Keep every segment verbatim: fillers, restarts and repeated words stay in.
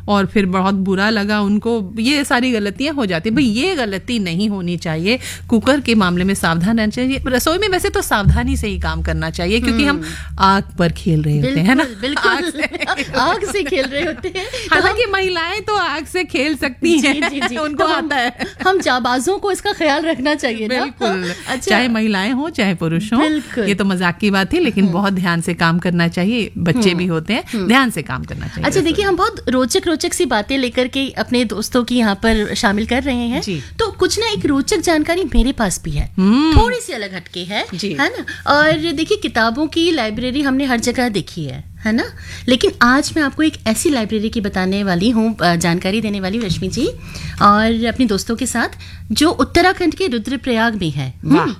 और फिर बहुत बुरा लगा उनको, ये सारी गलतियां हो जाती है। भाई ये गलती नहीं होनी चाहिए। कुकर के मामले में सावधान रहना चाहिए। रसोई में वैसे तो सावधानी से ही काम करना चाहिए, क्योंकि हम आग पर खेल रहे होते हैं ना, बिल्कुल आग से, आग से खेल रहे होते हैं। हालांकि महिलाएं तो आग से खेल सकती हैं, जी, जी, जी, उनको तो आता है। हम जाबाजों को इसका ख्याल रखना चाहिए ना। बिल्कुल। अच्छा, चाहे महिलाएं हो चाहे पुरुष हो, ये तो मजाक की बात थी, लेकिन बहुत ध्यान से काम करना चाहिए। बच्चे भी होते हैं, ध्यान से काम करना चाहिए। अच्छा देखिए, हम बहुत रोचक रोचक सी बातें लेकर के अपने दोस्तों की यहाँ पर शामिल कर रहे हैं, तो कुछ ना एक रोचक जानकारी मेरे पास भी है, थोड़ी सी अलग हटके है, है ना। और देखिए, किताबों की लाइब्रेरी हमने हर जगह देखी है है ना, लेकिन आज मैं आपको एक ऐसी लाइब्रेरी की बताने वाली हूँ, जानकारी देने वाली हूँ रश्मि जी, और अपने दोस्तों के साथ, जो उत्तराखंड के रुद्रप्रयाग में है।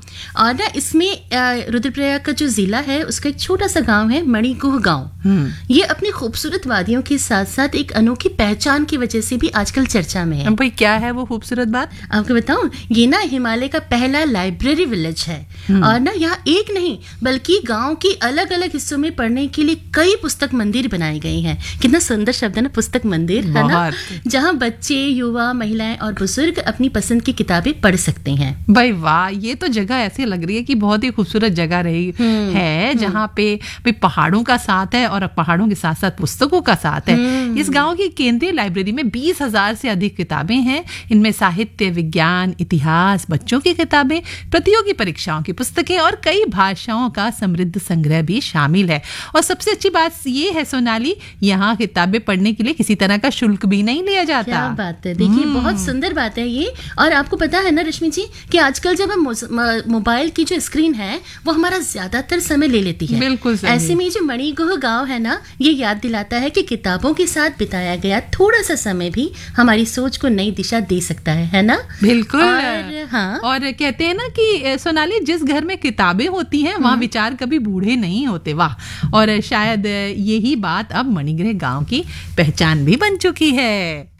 और ना इसमें रुद्रप्रयाग का जो जिला है, उसका एक छोटा सा गांव है, मणिगुह गांव। ये अपनी खूबसूरत वादियों के साथ साथ एक अनोखी पहचान की वजह से भी आजकल चर्चा में है। भाई क्या है वो खूबसूरत बात, आपको बताऊं? ये ना हिमालय का पहला लाइब्रेरी विलेज है, और ना यहाँ एक नहीं बल्कि गाँव के अलग अलग हिस्सों में पढ़ने के लिए कई पुस्तक मंदिर बनाई गई हैं। कितना सुंदर शब्द है ना, पुस्तक मंदिर, है ना, जहाँ बच्चे, युवा, महिलाएं और बुजुर्ग अपनी पसंद की किताबें पढ़ सकते हैं। भाई वाह, ये तो जगह ऐसी लग रही है कि बहुत ही खूबसूरत जगह रही है, जहाँ पे पहाड़ों का साथ है और पहाड़ों के साथ साथ पुस्तकों का साथ है। इस गांव की केंद्रीय लाइब्रेरी में बीस हजार से अधिक किताबें हैं। इनमें साहित्य, विज्ञान, इतिहास, बच्चों की किताबें, प्रतियोगी परीक्षाओं की पुस्तकें और कई भाषाओं का समृद्ध संग्रह भी शामिल है। और सबसे अच्छी बात ये है सोनाली, यहाँ किताबें पढ़ने के लिए किसी तरह का शुल्क भी नहीं लिया जाता। क्या बात है, देखिए बहुत सुंदर बात है ये। और आपको पता है ना रश्मि जी, कि आजकल जब हम मोबाइल की जो स्क्रीन है वो हमारा ज्यादातर समय ले लेती है। बिल्कुल सही। ऐसे में जो मणिगुह गांव है ना, ये याद दिलाता है कि किताबों के साथ बिताया गया थोड़ा सा समय भी हमारी सोच को नई दिशा दे सकता है, है ना। बिल्कुल। और हाँ, और कहते हैं ना कि सोनाली, जिस घर में किताबें होती हैं वहाँ विचार कभी बूढ़े नहीं होते। वाह। और शायद यही बात अब मणिगृह गांव की पहचान भी बन चुकी है।